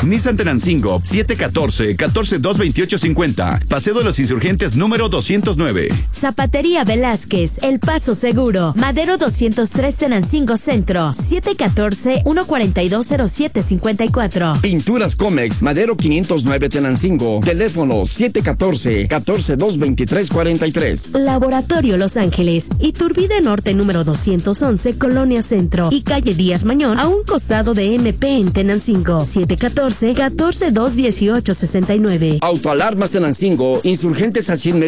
Nissan Tenancingo, 714-14-228-50. Paseo de los Insurgentes número 209. Zapatería Velázquez, El Paso Seguro, Madero 203 Tenancingo Centro, 714-142-0754. Pinturas Comex, Madero 509 Tenancingo, teléfono 714-14-223-43. Laboratorio Los Ángeles, Iturbide Norte número 211, Colonia Centro y calle Díaz Mañón, a un costado de MP en Tenancingo, 714-14-218-69. Autoalarmas Tenancingo, Insurgentes al 100